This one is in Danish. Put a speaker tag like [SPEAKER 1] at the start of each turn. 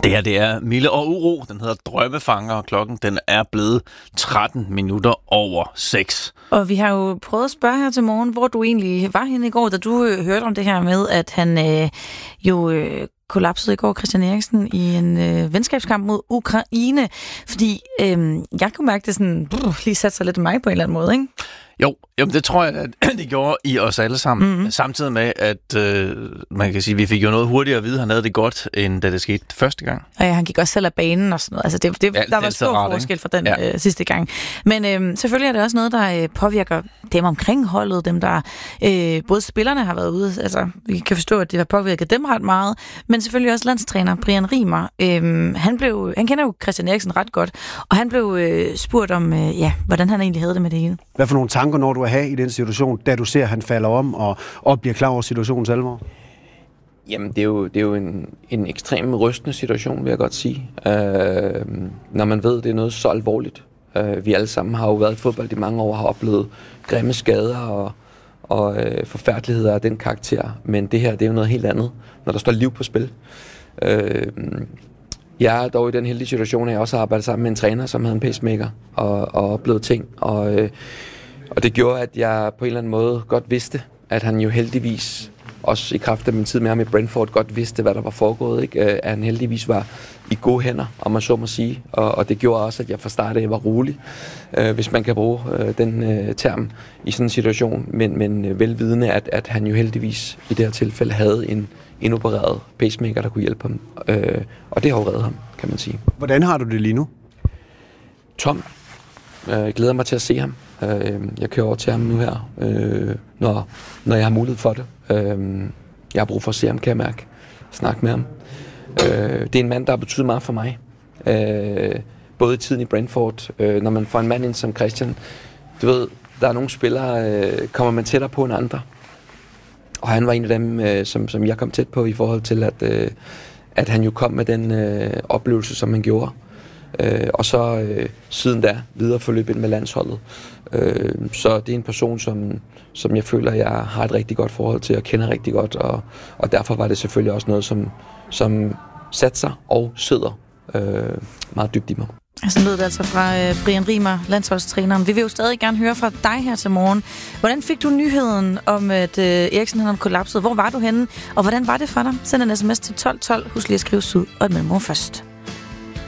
[SPEAKER 1] Det her, det er Mille og Uro. Den hedder Drømmefanger, og klokken den er blevet 13 minutter over 6.
[SPEAKER 2] Og vi har jo prøvet at spørge her til morgen, hvor du egentlig var henne i går, da du hørte om det her med, at han kollapsede i går, Christian Eriksen, i en venskabskamp mod Ukraine. Fordi jeg kunne mærke, det sådan, lige satte sig lidt i mig på en eller anden måde, ikke?
[SPEAKER 1] Jo, det tror jeg, at det gjorde i os alle sammen. Mm-hmm. Samtidig med, at man kan sige, vi fik jo noget hurtigere at vide, at han havde det godt, end da det skete første gang.
[SPEAKER 2] Og ja, han gik også selv af banen og sådan noget. Altså der var stor forskel fra den sidste gang. Men selvfølgelig er det også noget, der påvirker dem omkring holdet, dem der både spillerne har været ude. Altså, vi kan forstå, at det har påvirket dem ret meget, men selvfølgelig også landstræner Brian Riemer. Han kender jo Christian Eriksen ret godt, og han blev spurgt om, hvordan han egentlig havde det med det hele.
[SPEAKER 3] Hvad for nogle tanker når du at have i den situation, da du ser, at han falder om og bliver klar over situationens alvor?
[SPEAKER 4] Jamen, det er jo en ekstrem rystende situation, vil jeg godt sige. Når man ved, det er noget så alvorligt. Vi alle sammen har jo været i fodbold i mange år og har oplevet grimme skader og forfærdeligheder af den karakter. Men det her, det er jo noget helt andet, når der står liv på spil. Jeg er dog i den heldige situation, at jeg også har arbejdet sammen med en træner, som havde en pacemaker og oplevet ting. Og det gjorde, at jeg på en eller anden måde godt vidste, at han jo heldigvis, også i kraft af min tid med ham i Brentford, godt vidste, hvad der var foregået. Ikke? At han heldigvis var i gode hænder, om man så må sige. Og det gjorde også, at jeg fra start af var rolig, hvis man kan bruge den term i sådan en situation. Men velvidende, at han jo heldigvis i det her tilfælde havde en indopereret pacemaker, der kunne hjælpe ham. Og det har jo reddet ham, kan man sige.
[SPEAKER 3] Hvordan har du det lige nu?
[SPEAKER 4] Tom. Jeg glæder mig til at se ham. Jeg kører over til ham nu her, når jeg har mulighed for det. Jeg har brug for at se ham, kan jeg mærke. Snakke med ham. Det er en mand, der har betydet meget for mig. Både i tiden i Brentford, når man får en mand ind som Christian. Du ved, der er nogle spillere, kommer man tættere på end andre. Og han var en af dem, som jeg kom tæt på i forhold til, at han jo kom med den oplevelse, som han gjorde. Og så siden da videre forløb ind med landsholdet. Så det er en person, som jeg føler, jeg har et rigtig godt forhold til og kender rigtig godt. Og derfor var det selvfølgelig også noget, som satte sig og sidder meget dybt i mig.
[SPEAKER 2] Så lød det altså fra Brian Riemer, landsholdstræneren. Vi vil jo stadig gerne høre fra dig her til morgen. Hvordan fik du nyheden om, at Eriksen havde kollapset? Hvor var du henne? Og hvordan var det for dig? Send en sms til 1212. Husk lige at skrive syd og et mellemrum først.